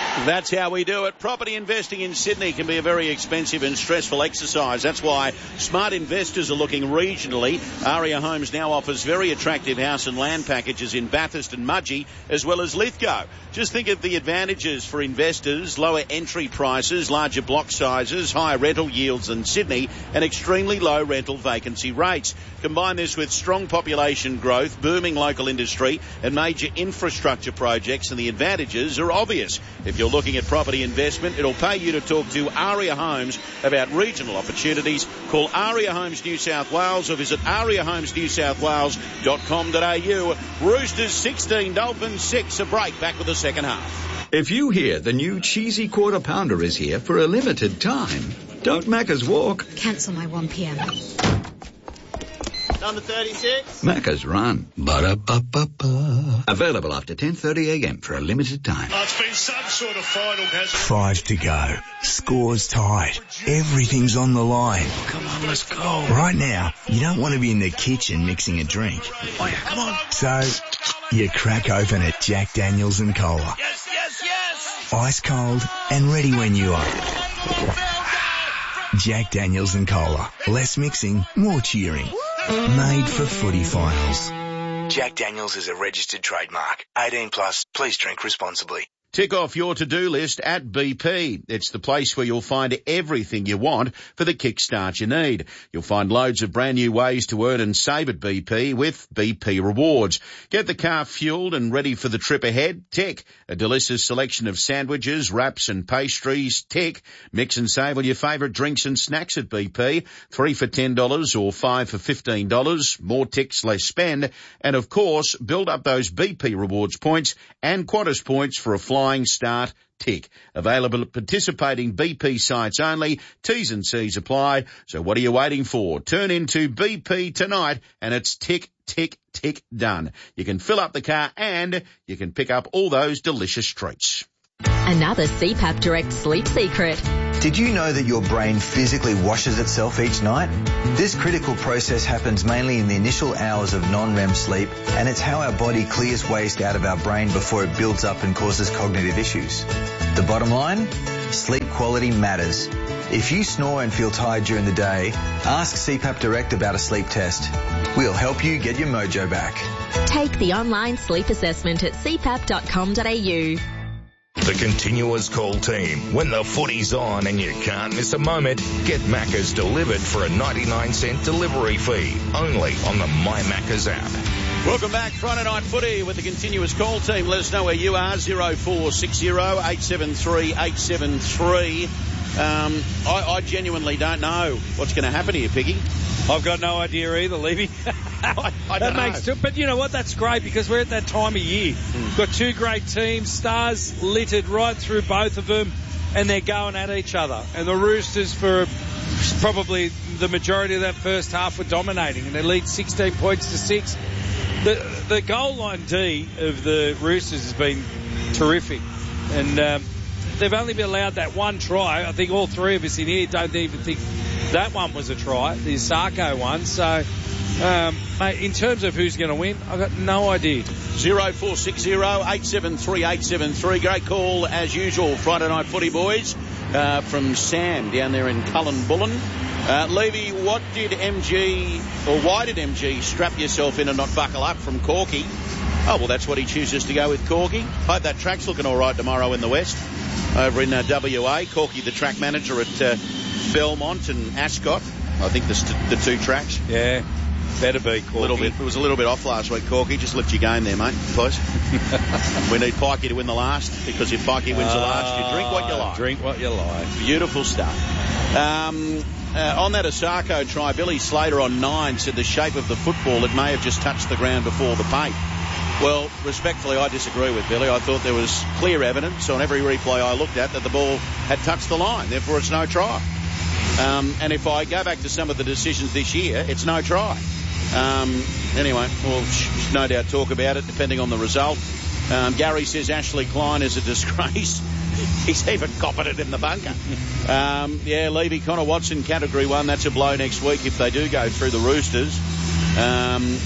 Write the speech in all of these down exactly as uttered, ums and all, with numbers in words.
That's how we do it. Property investing in Sydney can be a very expensive and stressful exercise. That's why smart investors are looking regionally. Aria Homes now offers very attractive house and land packages in Bathurst and Mudgee, as well as Lithgow. Just think of the advantages for investors: lower entry prices, larger block sizes, higher rental yields than Sydney, and extremely low rental vacancy rates. Combine this with strong population growth, booming local industry, and major infrastructure projects, and the advantages are obvious. If you're looking at property investment, it'll pay you to talk to Aria Homes about regional opportunities. Call Aria Homes New South Wales or visit aria homes new south wales dot com dot a u. Roosters sixteen, Dolphins six. A break. Back with the second half. If you hear the new cheesy quarter pounder is here for a limited time, don't Macca's walk. Cancel my one p.m. Number thirty-six. Macca's run. Ba-da-ba-ba-ba. Available after ten thirty a.m. for a limited time. Oh, it's been some sort of final, hasn't it? Five to go. Score's tied. Everything's on the line. Oh, come on, let's go. Right now, you don't want to be in the kitchen mixing a drink. Oh, yeah, come on. So, you crack open a Jack Daniels and Cola. Yes, yes, yes. Ice cold and ready when you are. Jack Daniels and Cola. Less mixing, more cheering. Made for footy finals. Jack Daniels is a registered trademark. eighteen plus, please drink responsibly. Tick off your to-do list at B P. It's the place where you'll find everything you want for the kickstart you need. You'll find loads of brand new ways to earn and save at B P with B P Rewards. Get the car fueled and ready for the trip ahead? Tick. A delicious selection of sandwiches, wraps and pastries? Tick. Mix and save on your favourite drinks and snacks at B P. Three for ten dollars or five for fifteen dollars. More ticks, less spend. And of course, build up those B P Rewards points and Qantas points for a flight Flying Start. Tick. Available at participating B P sites only. T's and C's apply. So what are you waiting for? Turn into B P tonight and it's tick, tick, tick done. You can fill up the car and you can pick up all those delicious treats. Another C PAP Direct sleep secret. Did you know that your brain physically washes itself each night? This critical process happens mainly in the initial hours of non-R E M sleep, and it's how our body clears waste out of our brain before it builds up and causes cognitive issues. The bottom line? Sleep quality matters. If you snore and feel tired during the day, ask C PAP Direct about a sleep test. We'll help you get your mojo back. Take the online sleep assessment at c pap dot com dot a u. The Continuous Call team. When the footy's on and you can't miss a moment, get Macca's delivered for a ninety-nine cent delivery fee. Only on the My Macca's app. Welcome back, Friday Night Footy with the Continuous Call team. Let us know where you are, zero four six zero eight seven three eight seven three. Um, I, I genuinely don't know what's going to happen here, Piggy. I've got no idea either, Levy. I, I that don't makes know. Two, but you know what? That's great because we're at that time of year. Mm. Got two great teams, stars littered right through both of them, and they're going at each other. And the Roosters, for probably the majority of that first half, were dominating, and they lead sixteen points to six. The the goal line D of the Roosters has been terrific, and um, they've only been allowed that one try. I think all three of us in here don't even think that one was a try, the Sarko one. So, um, mate, in terms of who's going to win, I've got no idea. zero four six zero eight seven three eight seven three. Great call, as usual, Friday Night Footy boys, uh, from Sam down there in Cullenbullen. Uh, Levy, what did M G, or why did M G strap yourself in and not buckle up from Corky? Oh, well, that's what he chooses to go with, Corky. Hope that track's looking all right tomorrow in the West. Over in uh, W A, Corky, the track manager at uh, Belmont and Ascot. I think the, st- the two tracks. Yeah, better be, Corky. Little bit, it was a little bit off last week, Corky. Just lift your game there, mate, please. We need Pikey to win the last, because if Pikey wins uh, the last, you drink what you like. Drink what you like. Beautiful stuff. Um... Uh, on that Asako try, Billy Slater on nine said the shape of the football, it may have just touched the ground before the paint. Well, respectfully, I disagree with Billy. I thought there was clear evidence on every replay I looked at that the ball had touched the line. Therefore, it's no try. Um, and if I go back to some of the decisions this year, it's no try. Um, anyway, we'll sh- no doubt talk about it depending on the result. Um, Gary says Ashley Klein is a disgrace. He's even copping it in the bunker. Um, yeah, Levy, Connor Watson, Category one. That's a blow next week if they do go through the Roosters. Um,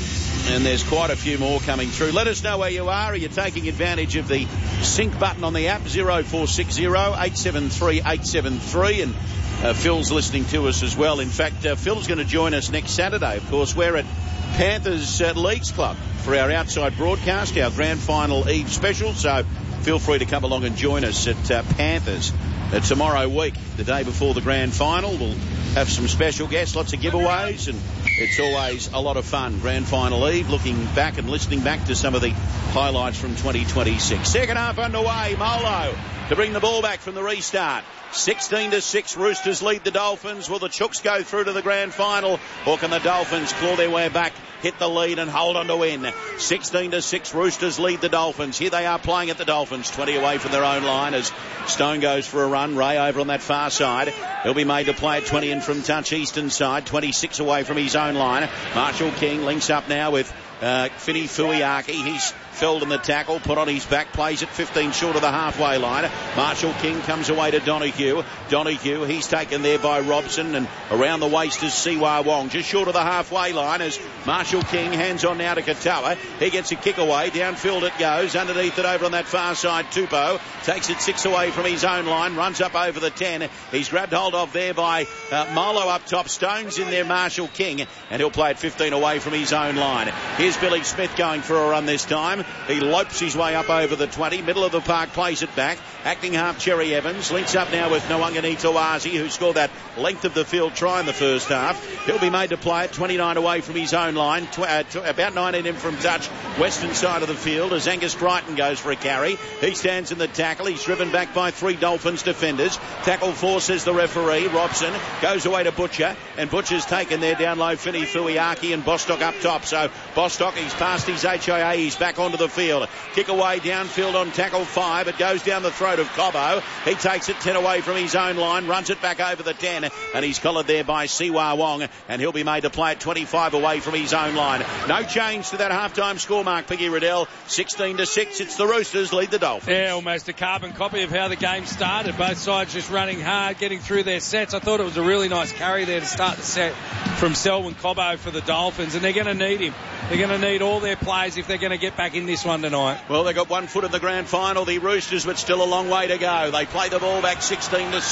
And there's quite a few more coming through. Let us know where you are. Are you taking advantage of the sync button on the app? zero four six zero, eight seven three, eight seven three. And uh, Phil's listening to us as well. In fact, uh, Phil's going to join us next Saturday. Of course, we're at Panthers uh, Leagues Club for our outside broadcast, our grand final eve special. So feel free to come along and join us at uh, Panthers uh, tomorrow week, the day before the grand final. We'll have some special guests, lots of giveaways, and it's always a lot of fun. Grand final eve, looking back and listening back to some of the highlights from twenty twenty-six. Second half underway. Molo to bring the ball back from the restart. sixteen to six, Roosters lead the Dolphins. Will the Chooks go through to the grand final, or can the Dolphins claw their way back, hit the lead and hold on to win? sixteen to six, Roosters lead the Dolphins. Here they are playing at the Dolphins, twenty away from their own line as Stone goes for a run. Ray over on that far side. He'll be made to play at twenty and from touch, eastern side, twenty-six away from his own line. Marshall King links up now with uh, Fini Fuiaki. He's felled in the tackle, put on his back, plays at fifteen short of the halfway line. Marshall King comes away to Donahue. Donahue, he's taken there by Robson, and around the waist is Siwa Wong, just short of the halfway line as Marshall King hands on now to Katoa. He gets a kick away, downfield it goes, underneath it over on that far side. Tupou takes it six away from his own line, runs up over the ten. He's grabbed hold of there by uh, Molo up top. Stones in there, Marshall King, and he'll play at fifteen away from his own line. Here's Billy Smith going for a run this time. He lopes his way up over the twenty. Middle of the park, plays it back. Acting half, Cherry Evans. Links up now with Nwangani Tawazi, who scored that length of the field try in the first half. He'll be made to play at twenty-nine away from his own line. Tw- uh, t- about nineteen in from touch, western side of the field, as Angus Crichton goes for a carry. He stands in the tackle. He's driven back by three Dolphins defenders. Tackle four, says the referee. Robson goes away to Butcher, and Butcher's taken there down low. Fini Fuiaki and Bostock up top. So Bostock, he's past his H I A. He's back onto the field. Kick away downfield on tackle five. It goes down the throat of Cobbo. He takes it ten away from his own line, runs it back over the ten, and he's collared there by Siwa Wong, and he'll be made to play at twenty-five away from his own line. No change to that half-time score mark, Piggy Riddell. sixteen to six. It's the Roosters lead the Dolphins. Yeah, almost a carbon copy of how the game started. Both sides just running hard, getting through their sets. I thought it was a really nice carry there to start the set from Selwyn Cobbo for the Dolphins, and they're going to need him. They're going to need all their players if they're going to get back in this one tonight. Well, they've got one foot in the grand final, the Roosters, but still a long way to go. They play the ball back sixteen to